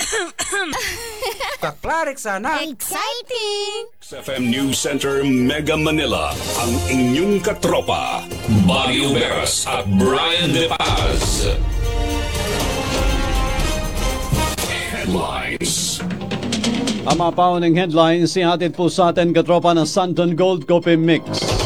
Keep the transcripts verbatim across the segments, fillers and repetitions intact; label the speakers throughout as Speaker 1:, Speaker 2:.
Speaker 1: Kaklarik sana.
Speaker 2: Exciting!
Speaker 3: X F M News Center Mega Manila, ang inyong katropa, Bobby Uberas at Brian De Paz. Headlines.
Speaker 4: Ang mga pauning headlines, sihatid po sa atin katropa ng Santon Gold Coffee Mix.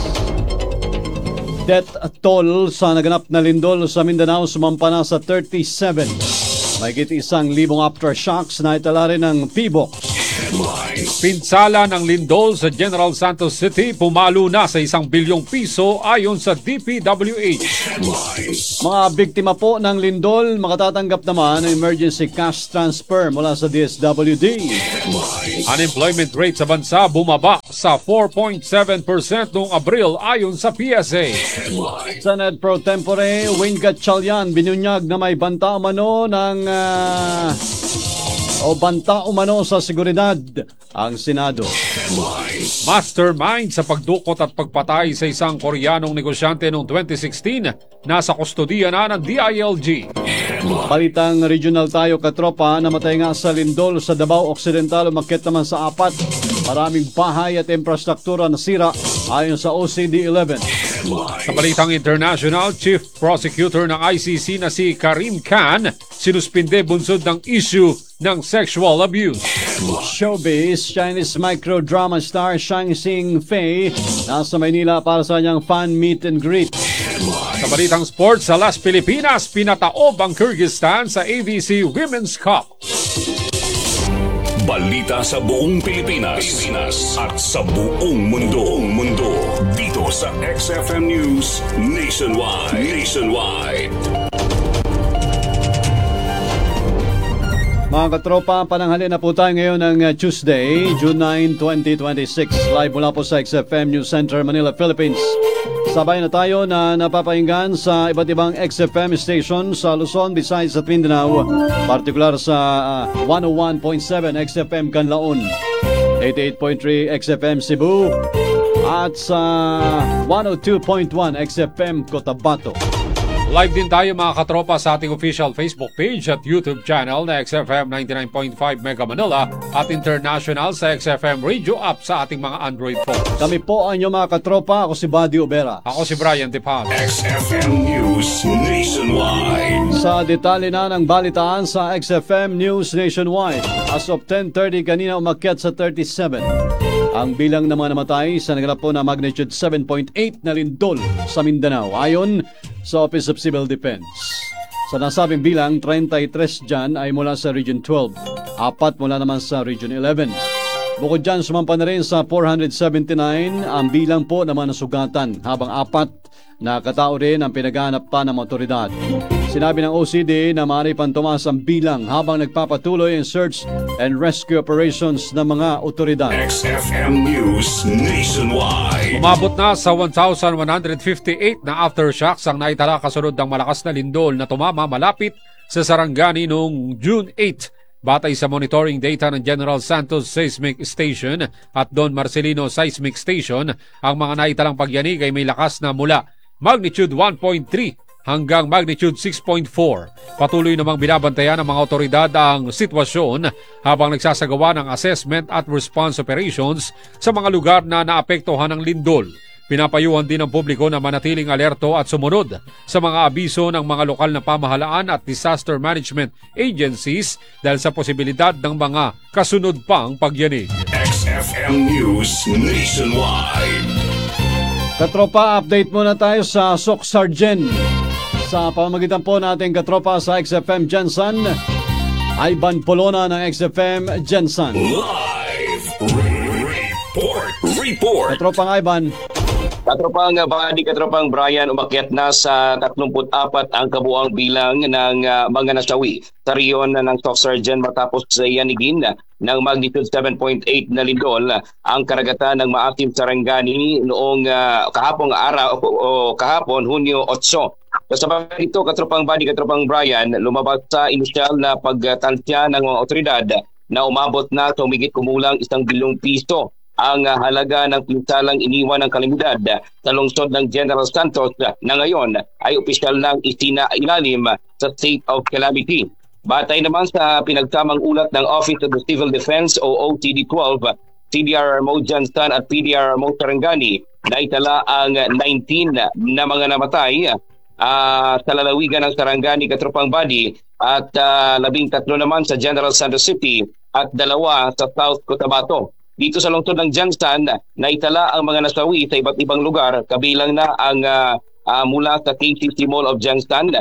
Speaker 4: Death toll sa naganap na lindol sa Mindanao sumampa na sa thirty-seven. Mahigit isang libong aftershocks na itala rin ng P B O X.
Speaker 5: Pinsala ng lindol sa General Santos City pumalo na sa isang bilyong piso ayon sa D P W H.
Speaker 4: Mga biktima po ng lindol makatatanggap naman ng emergency cash transfer mula sa D S W D.
Speaker 5: Unemployment rate sa bansa bumaba sa four point seven percent noong Abril ayon sa P S A.
Speaker 4: Senate Pro Tempore Wayne Gatchalian binunyag na may banta umano ng uh, o banta umano sa seguridad ang Senado.
Speaker 5: Mastermind sa pagdukot at pagpatay sa isang Koreanong negosyante noong twenty sixteen, nasa kustodiya na ng D I L G.
Speaker 4: Balitang regional tayo katropa, namatay nga sa lindol sa Davao Occidental, umakyat naman sa apat. Maraming bahay at infrastruktura nasira ayon sa O C D eleven.
Speaker 5: Sa balitang international, Chief Prosecutor ng I C C na si Karim Khan sinuspinde bunsod ng issue ng sexual abuse.
Speaker 4: Showbiz, Chinese microdrama star Shang Xing Fei nasa Maynila para sa kanyang fan meet and greet.
Speaker 5: Sa balitang sports, sa Las Pilipinas, pinataob ang Kyrgyzstan sa A B C Women's Cup.
Speaker 3: Balita sa buong Pilipinas, Pilipinas at sa buong mundo. Buong mundo dito sa X F M News Nationwide. Nationwide.
Speaker 4: Mga katropa, pananghali na po tayo ngayon ng Tuesday, June ninth, twenty twenty-six. Live mula po sa X F M News Center, Manila, Philippines. Sabay na tayo na napapahinggan sa iba't ibang X F M station sa Luzon, Visayas at Mindanao. Partikular sa uh, one oh one point seven X F M Canlaon, eighty-eight point three X F M Cebu, at sa one oh two point one X F M Cotabato.
Speaker 5: Live din tayo mga katropa sa ating official Facebook page at YouTube channel na X F M ninety-nine point five Mega Manila at international sa X F M radio app sa ating mga Android phones.
Speaker 4: Kami po ang inyong mga katropa. Ako si Bobby Ubera.
Speaker 5: Ako si Brian De Paz.
Speaker 3: X F M News Nationwide.
Speaker 4: Sa detalye na ng balitaan sa X F M News Nationwide. As of ten thirty kanina umakyat sa thirty-seven. Ang bilang ng mga namatay sa naganap po na magnitude seven point eight na lindol sa Mindanao ayon sa Office of Civil Defense. Sa nasabing bilang, thirty-three dyan ay mula sa Region twelve, apat mula naman sa Region eleven. Bukod dyan, sumampa na rin sa four hundred seventy-nine ang bilang po naman nasugatan, habang apat na katao rin ang pinaghahanap pa ng otoridad. Sinabi ng O C D na maaari pang tumaas ang bilang habang nagpapatuloy ang search and rescue operations ng mga otoridad.
Speaker 3: X F M News Nationwide.
Speaker 5: Umabot na sa one thousand one hundred fifty-eight na aftershocks ang naitala kasunod ng malakas na lindol na tumama malapit sa Sarangani noong June eighth. Batay sa monitoring data ng General Santos Seismic Station at Don Marcelino Seismic Station, ang mga naitalang pagyanig ay may lakas na mula magnitude one point three hanggang magnitude six point four. Patuloy namang binabantayan ng mga otoridad ang sitwasyon habang nagsasagawa ng assessment at response operations sa mga lugar na naapektuhan ng lindol. Pinapayuhan din ng publiko na manatiling alerto at sumunod sa mga abiso ng mga lokal na pamahalaan at disaster management agencies dahil sa posibilidad ng mga kasunod pang pagyanig.
Speaker 3: X F M News Nationwide.
Speaker 4: Katropa, update muna tayo sa Sok Sargen. Sa pamamagitan po natin katropa sa X F M Jensen, Ivan Polona ng X F M Jensen.
Speaker 3: Live report. Report.
Speaker 4: Katropang Ivan.
Speaker 6: Katropang Badi, Katropang Brian, umakyat na sa thirty-four ang kabuang bilang ng uh, mga nasawi sa riyon ng Sok Sargen matapos sa yanigin ng magnitude seven point eight na lindol ang karagatan ng Maatim Sarangani noong uh, kahapong araw o, o kahapon Hunyo eight. Kasabay ito, Katropang Badi, Katropang Brian, lumabas sa inisyal na pagtansya ng mga otoridad na umabot na sa humigit kumulang isang bilyong piso ang halaga ng pinsalang iniwan ng kalamidad sa lungsod ng General Santos na ngayon ay opisyal ng isinailalim sa state of calamity. Batay naman sa pinagsamang ulat ng Office of the Civil Defense o O C D twelve, C D R R Mo Johnston at P D R R Mo Sarangani, naitala ang nineteen na mga namatay uh, sa lalawigan ng Sarangani Katropang Badi at uh, labing tatlo naman sa General Santos City at dalawa sa South Cotabato. Dito sa lungsod ng Johnston, naitala ang mga nasawi sa iba't ibang lugar, kabilang na ang uh, uh, mula sa K C C Mall of Johnston,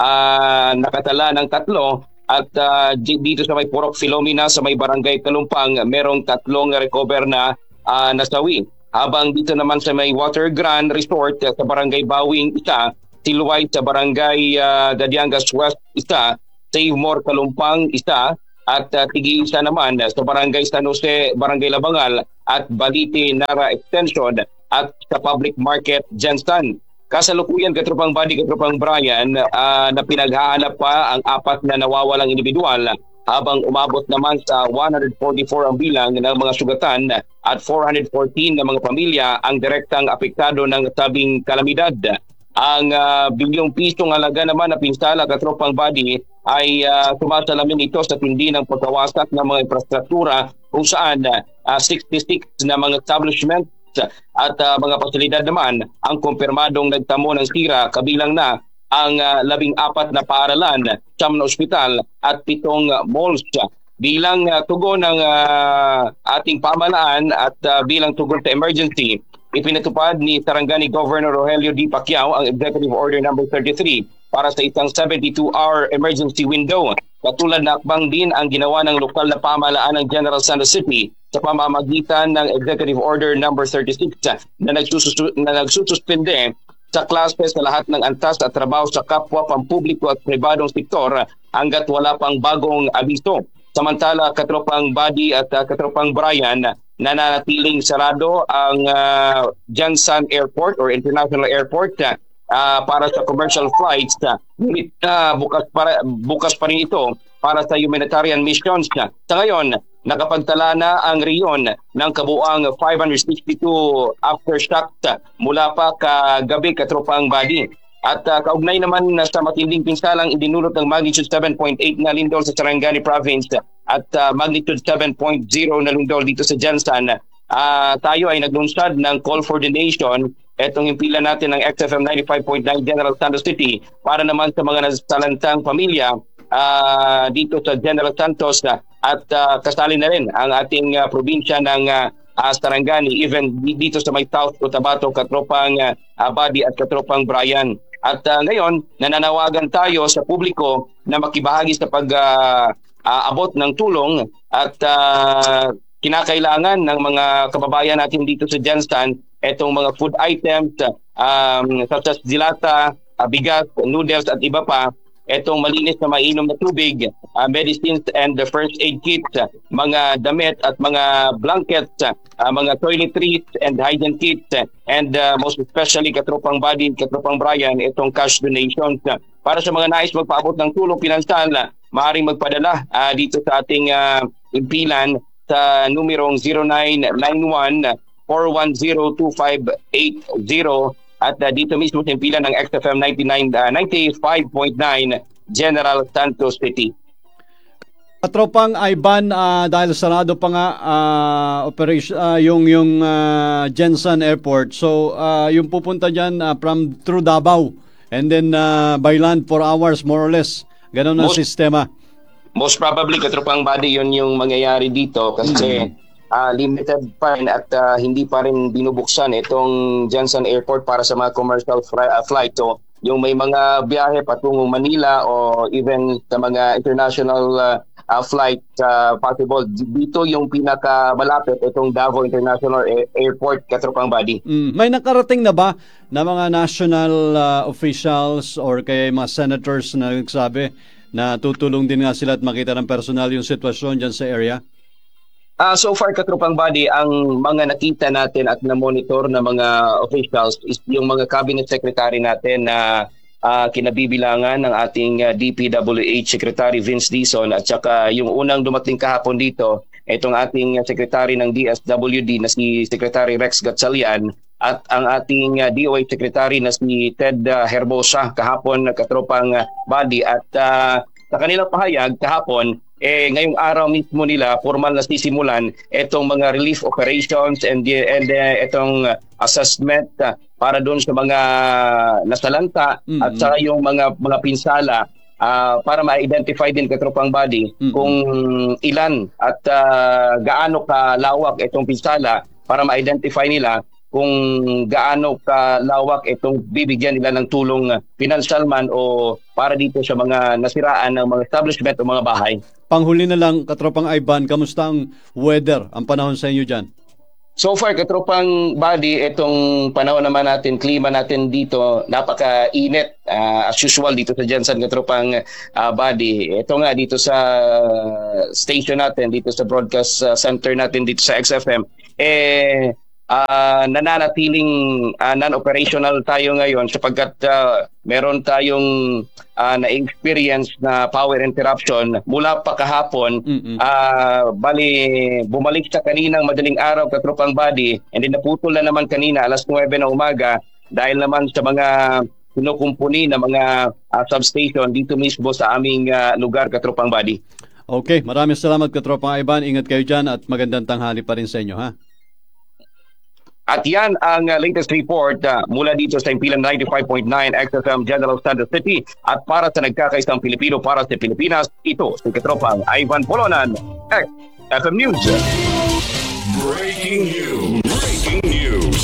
Speaker 6: uh, nakatala ng tatlo. At uh, dito sa may Purok Filomena sa may Barangay Talumpang, merong tatlong recover na uh, nasawi. Habang dito naman sa may Water Grand Resort uh, sa Barangay Bawing isa, Silway sa Barangay uh, Dadiangas West isa, Save More Talumpang isa, at uh, tigi isa naman uh, sa Barangay San Jose, Barangay Labangal at Balite Nara Extension at sa Public Market Johnston. Kasalukuyan, Katropang Badi, Katropang Brian, uh, na pinaghahanap pa ang apat na nawawalang individual habang umabot naman sa one hundred forty-four ang bilang ng mga sugatan at four hundred fourteen na mga pamilya ang direktang apektado ng sabing kalamidad. Ang uh, bilyong pisong halaga naman na pinsala, Katropang Badi, ay uh, sumasalamin ito sa tindi ng pagkawasak ng mga infrastruktura kung saan uh, sixty-six na mga establishment at uh, mga pasilidad naman ang kumpirmadong nagtamo ng sira, kabilang na ang uh, labing apat na paaralan, siyam na ospital at pitong uh, malls. Bilang uh, tugon ng uh, ating pamahalaan at uh, bilang tugon sa emergency, ipinatupad ni Sarangani Governor Rogelio D. Pacquiao ang Executive Order number thirty-three para sa isang seventy-two hour emergency window. Katulad na akbang din ang ginawa ng lokal na pamahalaan ng General Santos City sa pamamagitan ng Executive Order number thirty-six na, nagsusus- na nagsususpende sa klase sa lahat ng antas at trabaho sa kapwa pampubliko at pribadong sektor hanggat wala pang bagong abiso. Samantala, Katropang Badi at uh, Katropang Brian, nananatiling sarado ang uh, Johnston Airport or International Airport uh, Uh, para sa commercial flights, uh, uh, bukas, para, bukas pa rin ito para sa humanitarian missions. Uh, sa ngayon, nakapagtala na ang riyon ng kabuang five hundred sixty-two aftershocks uh, mula pa kagabi, Katropang Badi. At uh, kaugnay naman na sa matinding pinsalang idinulot ng magnitude seven point eight na lindol sa Sarangani Province uh, at uh, magnitude seven point zero na lindol dito sa Johnston, uh, tayo ay naglunsad ng call for donation. Etong himpilan natin ng X F M ninety-five point nine General Santos City para naman sa mga nasalantang pamilya uh, dito sa General Santos uh, at uh, kasali na rin ang ating uh, probinsya ng uh, uh, Sarangani, even dito sa may South Cotabato, Katropang uh, Badi at Katropang Brian. At uh, ngayon, nananawagan tayo sa publiko na makibahagi sa pag-abot uh, uh, ng tulong at uh, kinakailangan ng mga kababayan natin dito sa Johnston etong mga food items um, such as dilata, uh, bigas, noodles at iba pa, etong malinis na mainom na tubig, uh, medicines and the first aid kits, uh, mga damit at mga blankets, uh, mga toiletries and hygiene kits, uh, and uh, most especially, Katropang Badi, Katropang Brian, itong cash donations. Uh, para sa mga nais magpaabot ng tulong pinansal, uh, maaaring magpadala uh, dito sa ating uh, impilan sa numerong zero nine nine one four one zero two five eight zero at uh, dito mismo sa impilan ng X F M ninety-nine, uh, ninety-five point nine General Santos City.
Speaker 4: Katropang Ivan, uh, dahil sarado pa nga uh, operation uh, yung yung uh, Johnston Airport, so uh, yung pupunta diyan uh, from through Davao and then uh, by land four hours more or less, ganun ang
Speaker 6: Most,
Speaker 4: sistema.
Speaker 6: Most probably, Katropang Badi, yun yung mangyayari dito kasi mm-hmm. Uh, limited pa rin at uh, hindi pa rin binubuksan itong Johnston Airport para sa mga commercial fr- uh, flight. So, yung may mga biyahe patungong Manila o even sa mga international uh, uh, flight uh, possible, dito yung pinakamalapit itong Davao International A- Airport, Katropang Badi.
Speaker 4: Mm. May nakarating na ba na mga national uh, officials or kaya mga senators na nagsabi na tutulong din nga sila at makita ng personal yung sitwasyon dyan sa area?
Speaker 6: Uh, so far, Katropang Badi, ang mga nakita natin at na-monitor na mga officials is yung mga cabinet secretary natin na uh, kinabibilangan ng ating uh, D P W H Secretary Vince Dizon at saka yung unang dumating kahapon dito, itong ating uh, secretary ng D S W D na si Secretary Rex Gatchalian at ang ating uh, D O H Secretary na si Ted uh, Herbosa kahapon, Katropang uh, Badi, at uh, sa kanilang pahayag kahapon, eh ngayong araw mismo nila formal na sisimulan itong mga relief operations and the, and uh, itong assessment uh, para doon sa mga nasalanta mm-hmm. at saka yung mga mga pinsala uh, para ma-identify din katropang body mm-hmm. kung ilan at uh, gaano kalawak itong pinsala para ma-identify nila kung gaano kalawak itong bibigyan nila ng tulong financial man o para dito sa mga nasiraan ng mga establishment o mga bahay.
Speaker 4: Panghuli na lang, Katropang Ivan, kamusta ang weather, ang panahon sa inyo dyan?
Speaker 6: So far, Katropang Body, itong panahon naman natin, klima natin dito, napaka-init uh, as usual dito sa Jensen, Katropang uh, Body. Ito nga dito sa station natin, dito sa broadcast uh, center natin, dito sa X F M, eh, Uh, nananatiling uh, non-operational tayo ngayon sapagkat uh, meron tayong uh, na-experience na power interruption mula pa kahapon. Mm-hmm. uh, bali bumalik sa kaninang madaling araw, Katropang Body, and then naputol na naman kanina alas nuwebe na umaga dahil naman sa mga kinukumpuni na mga uh, substation dito mismo sa aming uh, lugar, Katropang Body.
Speaker 4: Okay, maraming salamat, Katropang Ivan. Ingat kayo dyan at magandang tanghali pa rin sa inyo, ha?
Speaker 6: At yan ang uh, latest report uh, mula dito sa Impilan ninety-five point nine X F M General Santos City. At para sa nagkakaisang Pilipino para sa Pilipinas, ito si Katropang Ivan Polonan, X F M News.
Speaker 3: Breaking news. Breaking news.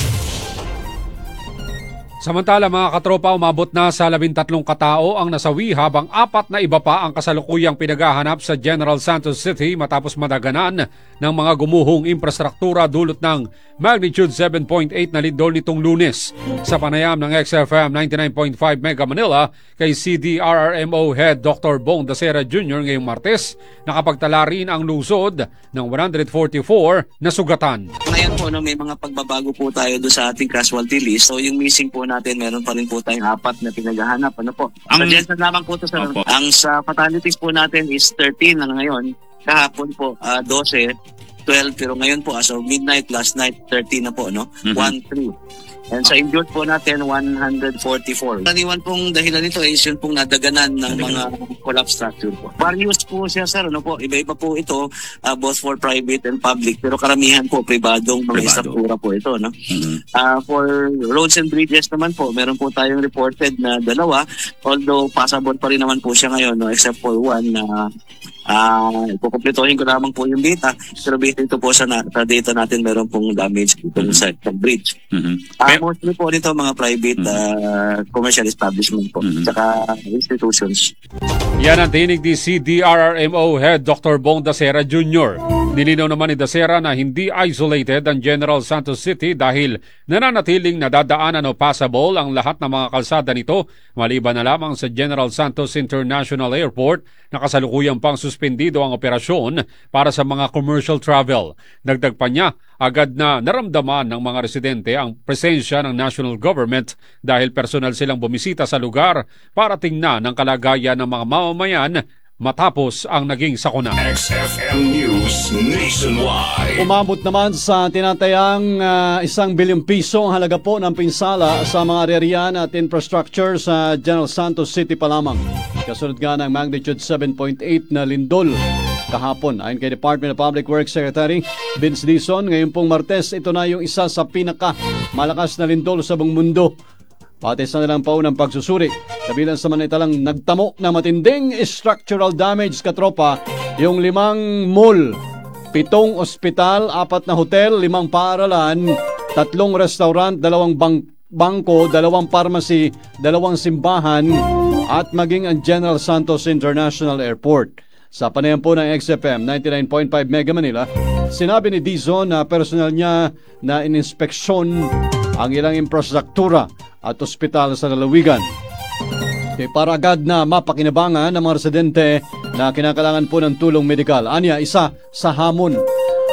Speaker 5: Samantala mga katropa, umabot na sa labintatlong katao ang nasawi habang apat na iba pa ang kasalukuyang pinaghahanap sa General Santos City matapos madaganan ng mga gumuhong infrastruktura dulot ng magnitude seven point eight na lindol nitong Lunes. Sa panayam ng X F M ninety-nine point five Mega Manila kay C D R R M O Head Doctor Bong Dasera Junior ngayong Martes, nakapagtala rin ang lungsod ng one hundred forty-four na sugatan.
Speaker 2: Ngayon po, no, may mga pagbabago po tayo doon sa ating casualty list. So yung missing po natin, meron pa rin po tayong apat na pinaghahanap. Ano po? Ang Jensen lamang po to sa Opo. Ang sa fatalities po natin is thirteen na ngayon. Kahapon po uh, twelve, twelve, pero ngayon po as of midnight last night thirteen na po, no? Mm-hmm. one three. And sa injured po natin one hundred forty-four. Kaniwan pong dahilan nito is yun pong nadaganan ng mga collapse structure po. Various po siya, sir, ano po? Iba-iba po ito, uh, both for private and public, pero karamihan po pribadong mga struktura po ito, no? Mm-hmm. Uh, for roads and bridges naman po, meron po tayong reported na dalawa, although passable pa rin naman po siya ngayon, no? Except for one na uh, Ah, uh, kukumpletuhin ko lamang po yung data, pero based ito po sa, na, sa data natin meron pong damage dito mm-hmm. sa, sa bridge. Mm-hmm. Uh, mostly po nito mga private uh, commercial establishment po, mm-hmm. saka institutions.
Speaker 5: Yan ang tinig ni C D R R M O Head Doctor Bong Dasera Junior Nilinaw naman ni Dasera na hindi isolated ang General Santos City dahil nananatiling nadadaanan o passable ang lahat ng mga kalsada nito, maliban na lamang sa General Santos International Airport na kasalukuyang pang suspendido ang operasyon para sa mga commercial travel. Dagdag pa niya, agad na naramdaman ng mga residente ang presensya ng national government dahil personal silang bumisita sa lugar para tingnan ang kalagayan ng mga mamamayan matapos ang naging sakuna.
Speaker 3: X F M News Nationwide.
Speaker 4: Umabot naman sa tinatayang uh, isang bilyong piso ang halaga po ng pinsala sa mga arerian at infrastructure sa General Santos City pa lamang. Kasunod nga ng magnitude seven point eight na lindol kahapon. Ayon kay Department of Public Works Secretary Vince Dizon, ngayon pong Martes, ito na yung isa sa pinaka malakas na lindol sa buong mundo. Pati sa nilang paunang pagsusuri, kabilang sa manitalang nagtamo na matinding structural damage, katropa, yung limang mall, pitong ospital, apat na hotel, limang paaralan, tatlong restaurant, dalawang bang- bangko, dalawang pharmacy, dalawang simbahan, at maging ang General Santos International Airport. Sa panayam po ng X F M ninety-nine point five Mega Manila, sinabi ni Dizon na personal niya na ininspeksyon ang ilang infrastruktura at ospital sa lalawigan. Okay, para agad na mapakinabangan ng mga residente na kinakailangan po ng tulong medikal. Anya, isa sa hamon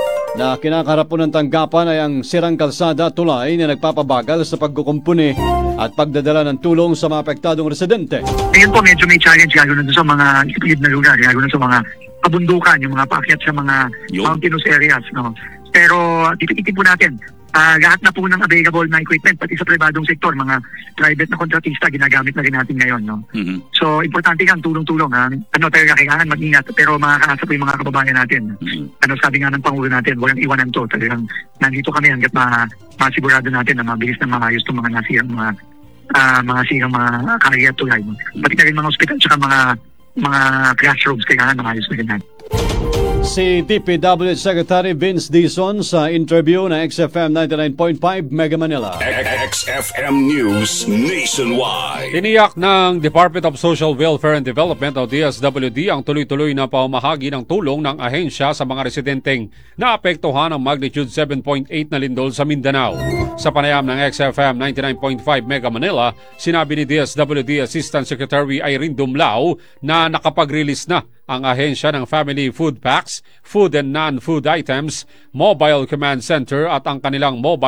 Speaker 4: na kinakaharap po ng tanggapan ay ang sirang kalsada tulay na nagpapabagal sa pagkukumpuni at pagdadala ng tulong sa mga apektadong residente.
Speaker 7: Ngayon po medyo may challenge lalo na sa mga ispilid na lugar, lalo na sa mga kabundukan, yung mga paakyat sa mga Yo. mountainous areas, no? Pero tipitin po natin, ah, lahat na po ng available na equipment, pati sa pribadong sektor, mga private na kontratista, ginagamit na rin natin ngayon. No?
Speaker 8: Mhm.
Speaker 7: So, importante yan, tulong-tulong. Ha? Ano talaga, kailangan mag-ingat. Pero makakaasa po yung mga kababayan natin.
Speaker 8: Mhm.
Speaker 7: Ano sabi nga ng Pangulo natin, walang iwanan to. Talagang nandito kami hanggat ma masigurado natin na mabilis na maayos itong mga nasirang mga ah, mga sirang mga kalye at tulay. No? Pati na rin mga ospital at mga mga classrooms, kailangan maayos na rin natin.
Speaker 4: Si D P W Secretary Vince Dizon sa interview na X F M ninety-nine point five Mega Manila.
Speaker 3: X F M News Nationwide.
Speaker 5: Tiniyak ng Department of Social Welfare and Development o D S W D ang tuloy-tuloy na pamamahagi ng tulong ng ahensya sa mga residenteng naapektuhan ng magnitude seven point eight na lindol sa Mindanao. Sa panayam ng X F M ninety-nine point five Mega Manila, sinabi ni D S W D Assistant Secretary Irene Dumlao na nakapag-release na ang ahensya ng Family Food Packs, Food and Non-Food Items, Mobile Command Center at ang kanilang mobile